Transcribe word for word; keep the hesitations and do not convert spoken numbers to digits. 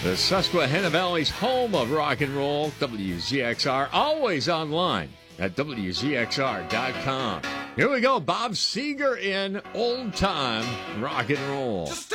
The Susquehanna Valley's home of rock and roll, W Z X R, always online at W Z X R dot com. Here we go, Bob Seger in Old Time Rock and Roll. Just